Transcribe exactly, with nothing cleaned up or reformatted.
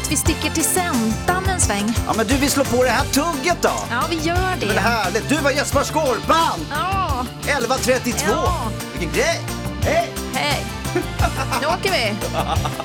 att vi sticker till Säntan en sväng? Ja, men du vill slå på det här tugget då? Ja, vi gör det. Men härligt, du var Jesper Skorpan! Ja. elva trettiotvå. Ja. Vilken grej! Hej! Hej. Nu åker vi.